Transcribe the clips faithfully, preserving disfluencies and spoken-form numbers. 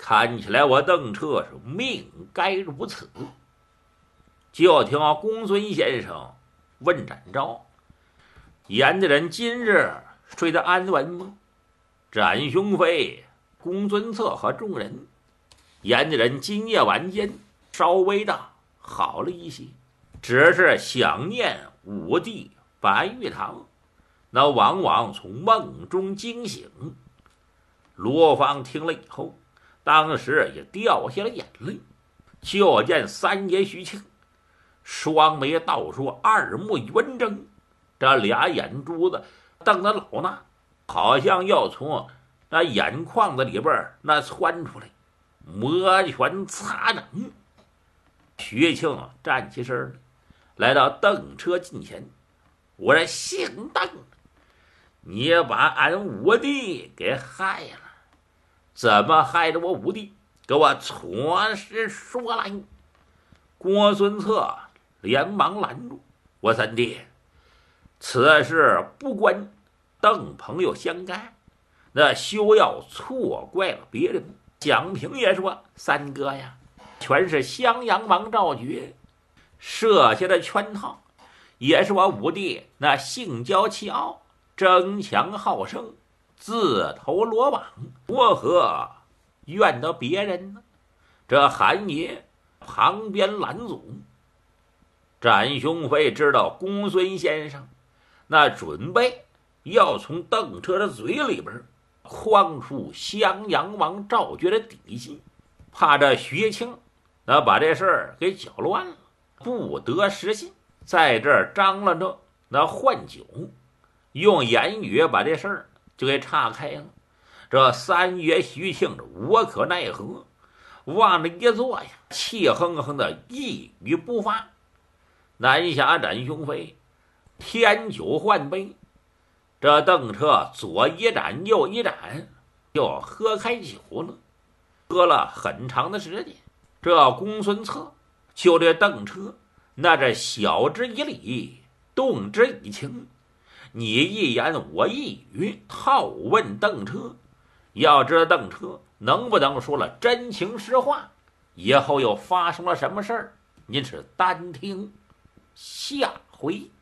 看起来我邓彻是命该如此。就听公孙先生问展昭：“严大人今日睡得安稳吗？”展雄飞、公孙策和众人，严大人今夜晚间稍微的好了一些，只是想念武帝白玉堂，那往往从梦中惊醒。罗芳听了以后，当时也掉下了眼泪。就见三爷徐庆双眉倒竖，二目圆睁，这俩眼珠子瞪得老大，好像要从那眼眶子里边那窜出来，摩拳擦掌。徐庆站起身来，来到邓车近前：“我这姓邓，你把俺武帝给害了，怎么害着我武帝？给我错实说来。”公孙策连忙拦住：“我三弟，此事不关邓朋友相干，那休要错怪了别人。”蒋平也说：“三哥呀，全是襄阳王赵觉设下的圈套，也是我武帝那性骄气傲，争强好胜，自投罗网，为何怨得别人呢？”这韩爷旁边拦阻。展雄飞知道公孙先生那准备要从邓车的嘴里边诓出襄阳王赵觉的底细，怕这徐庆那把这事儿给搅乱了，不得实信，在这儿张罗着那换酒，用言语把这事儿就给岔开了。这三爷徐庆无可奈何，往那一坐呀，气哼哼的一语不发。南侠展雄飞添酒换杯，这邓彻左一盏右一盏就喝开酒了，喝了很长的时间。这公孙策就这邓彻那这晓之以理，动之以情，你一言我一语套问邓车，要知道邓车能不能说了真情实话，以后又发生了什么事儿，您是单听下回。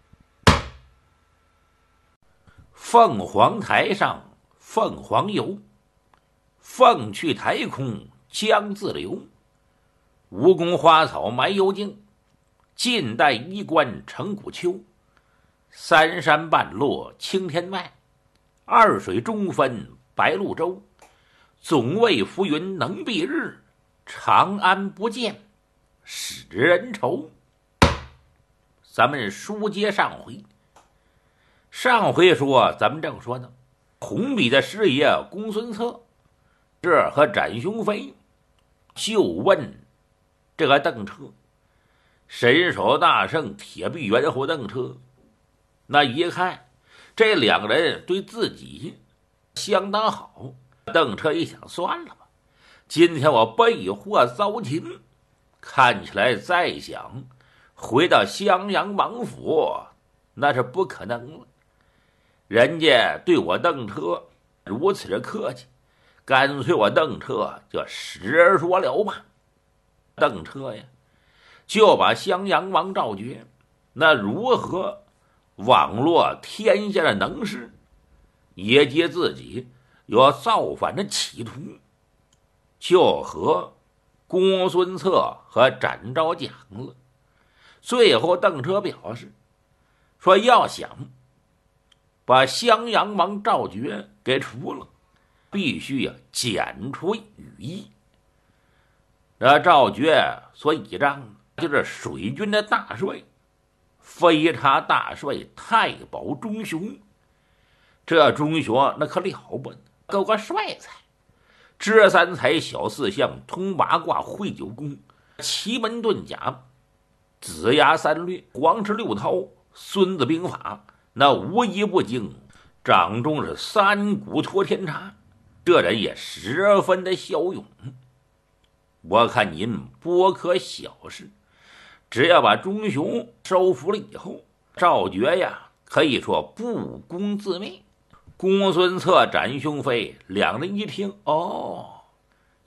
凤凰台上凤凰游，凤去台空江自流。蜈蚣花草埋幽径，晋代衣冠成古丘。三山半落青天外，二水中分白鹭洲。总为浮云能蔽日，长安不见使人愁。咱们书接上回，上回说咱们正说呢，红笔的师爷公孙策这和展雄飞就问这个邓车，神手大圣铁臂猿猴邓车，那一看这两个人对自己相当好，邓车一想，算了吧，今天我被祸遭擒，看起来再想回到襄阳王府那是不可能了。人家对我邓车如此的客气，干脆我邓车就实说了吧。邓车呀，就把襄阳王赵觉那如何网络天下的能事，也及自己有造反的企图，就和公孙策和展昭讲了。最后邓车表示说，要想把襄阳王赵觉给除了，必须呀剪除羽翼。这赵觉所倚仗就是水军的大帅，飞叉大帅太保钟雄。这钟雄那可了不得，够个帅才，知三才，晓四象，通八卦，会九宫，奇门遁甲，子牙三略，黄池六韬，孙子兵法，那无一不精，掌中是三股托天叉。这人也十分的骁勇。我看您不可小视，只要把钟雄收服了以后，赵觉呀可以说不攻自灭。公孙策、展雄飞两人一听，哦，